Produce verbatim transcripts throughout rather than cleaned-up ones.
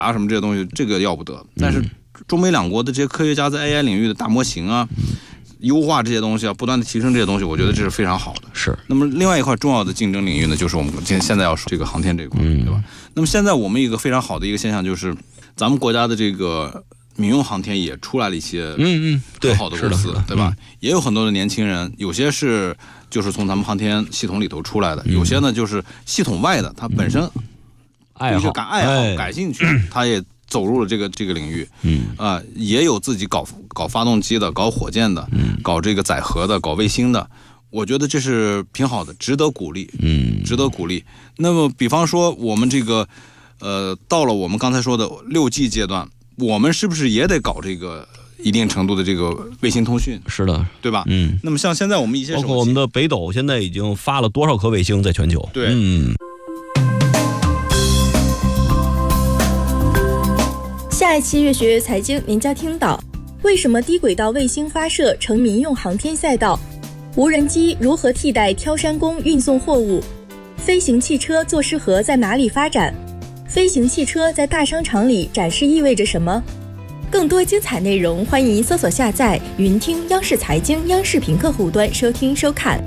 啊什么这些东西，这个要不得。但是中美两国的这些科学家在 A I 领域的大模型啊，优化这些东西啊，不断的提升这些东西，我觉得这是非常好的。 是。 那么另外一块重要的竞争领域呢，就是我们现现在要说这个航天这一块，对吧？那么现在我们一个非常好的一个现象就是，咱们国家的这个民用航天也出来了一些嗯嗯很好的公司，对吧？也有很多的年轻人，有些是就是从咱们航天系统里头出来的，有些呢就是系统外的，他本身爱好感爱好感兴趣，他也走入了这个这个领域，嗯啊、呃，也有自己搞搞发动机的，搞火箭的，嗯，搞这个载荷的，搞卫星的，我觉得这是挺好的，值得鼓励，嗯，值得鼓励。那么，比方说我们这个，呃，到了我们刚才说的六 G 阶段，我们是不是也得搞这个一定程度的这个卫星通讯？ 是的， 对吧？嗯。那么像现在我们一些包括我们的北斗，现在已经发了多少颗卫星在全球？ 对， 嗯。 下一期越学越财经，您将听到为什么低轨道卫星发射成民用航天赛道，无人机如何替代挑山工运送货物，飞行汽车做试核在哪里发展，飞行汽车在大商场里展示意味着什么？更多精彩内容，欢迎搜索下载云听央视财经央视频客户端收听收看。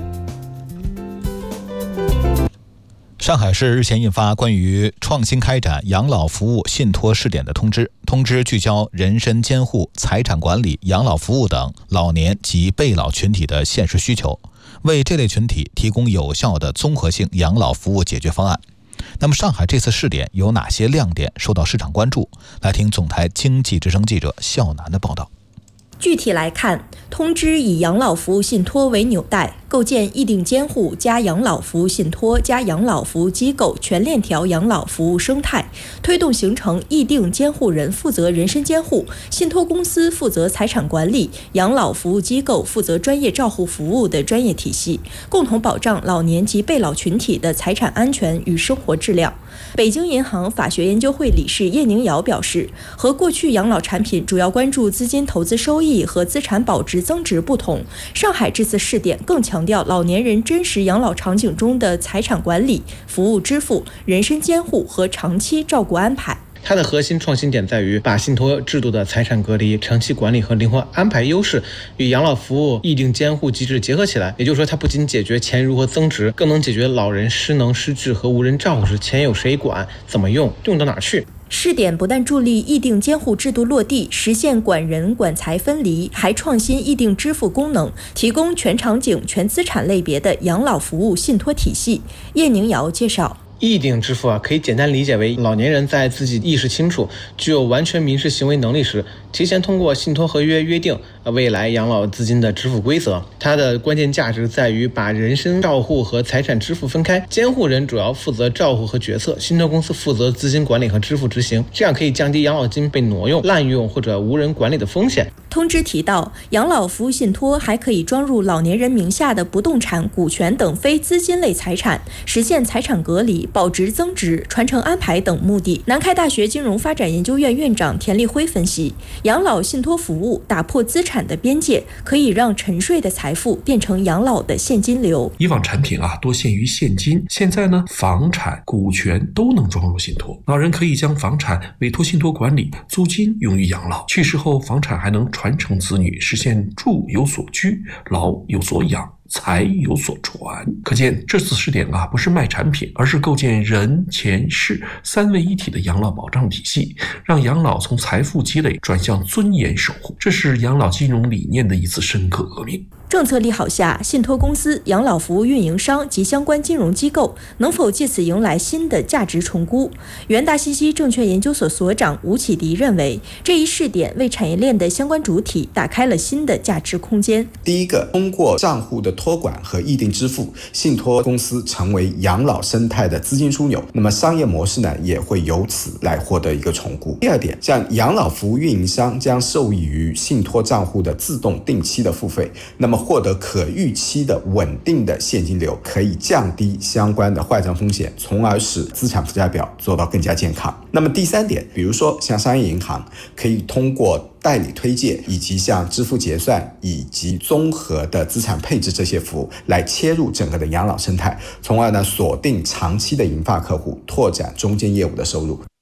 上海市日前印发关于创新开展养老服务信托试点的通知，通知聚焦人身监护、财产管理、养老服务等老年及被老群体的现实需求，为这类群体提供有效的综合性养老服务解决方案。那么上海这次试点有哪些亮点受到市场关注？来听总台经济之声记者肖楠的报道。 具体来看，通知以养老服务信托为纽带，构建议定监护加养老服务信托加养老服务机构全链条养老服务生态，推动形成议定监护人负责人身监护，信托公司负责财产管理，养老服务机构负责专业照护服务的专业体系，共同保障老年及被老群体的财产安全与生活质量。北京银行法学研究会理事叶宁瑶表示，和过去养老产品主要关注资金投资收益和资产保值增值不同，上海这次试点更强调老年人真实养老场景中的财产管理、服务支付、人身监护和长期照顾安排。 它的核心创新点在于把信托制度的财产隔离、长期管理和灵活安排优势与养老服务议定监护机制结合起来。也就是说，它不仅解决钱如何增值，更能解决老人失能失智和无人照顾时钱有谁管、怎么用、用到哪儿去。 试点不但助力议定监护制度落地，实现管人管财分离，还创新议定支付功能，提供全场景、全资产类别的养老服务信托体系。叶宁瑶介绍。 议定支付啊，可以简单理解为老年人在自己意识清楚、具有完全民事行为能力时，提前通过信托合约约定未来养老资金的支付规则。它的关键价值在于把人身照护和财产支付分开，监护人主要负责照护和决策，信托公司负责资金管理和支付执行，这样可以降低养老金被挪用、滥用或者无人管理的风险。 通知提到，养老服务信托还可以装入老年人名下的不动产、股权等非资金类财产，实现财产隔离、保值增值、传承安排等目的。南开大学金融发展研究院院长田立辉分析，养老信托服务打破资产的边界，可以让沉睡的财富变成养老的现金流。 以往产品啊多限于现金，现在呢房产、股权都能装入信托，老人可以将房产委托信托管理，租金用于养老，去世后房产还能传承子女，实现住有所居、老有所养、财有所传。可见这次试点啊，不是卖产品，而是构建人、钱、事三位一体的养老保障体系，让养老从财富积累转向尊严守护，这是养老金融理念的一次深刻革命。 政策利好下，信托公司、养老服务运营商及相关金融机构能否借此迎来新的价值重估？元大信息证券研究所所长吴启迪认为，这一试点为产业链的相关主体打开了新的价值空间。 第一个，通过账户的托管和议定支付，信托公司成为养老生态的资金枢纽，那么商业模式呢也会由此来获得一个重估。第二点，像养老服务运营商将受益于信托账户的自动定期的付费，那么获得可预期的稳定的现金流，可以降低相关的坏账风险，从而使资产负债表做到更加健康。那么第三点，比如说像商业银行可以通过代理推介以及像支付结算以及综合的资产配置这些服务来切入整个的养老生态，从而呢锁定长期的银发客户，拓展中间业务的收入。